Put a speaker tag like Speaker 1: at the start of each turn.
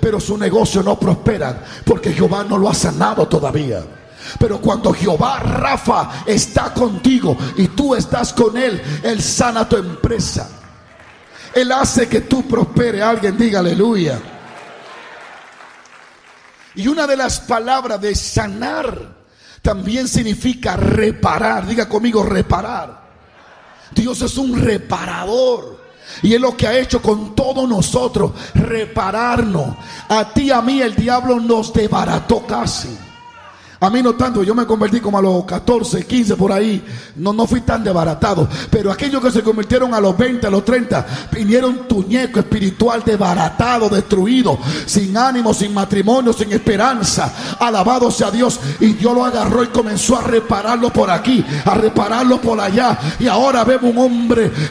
Speaker 1: pero su negocio no prospera porque Jehová no lo ha sanado todavía. Pero cuando Jehová Rafa está contigo y tú estás con Él, Él sana tu empresa. Él hace que tú prosperes. Alguien diga aleluya. Y una de las palabras de sanar también significa reparar. Diga conmigo, reparar. Dios es un reparador. Y es lo que ha hecho con todos nosotros, repararnos. A ti y a mí el diablo nos desbarató casi. A mí no tanto, yo me convertí como a los 14, 15 por ahí. No fui tan desbaratado. Pero aquellos que se convirtieron a los 20, a los 30, vinieron tuñeco espiritual desbaratado, destruido, sin ánimo, sin matrimonio, sin esperanza. Alabado sea Dios. Y Dios lo agarró y comenzó a repararlo por aquí, a repararlo por allá. Y ahora vemos un hombre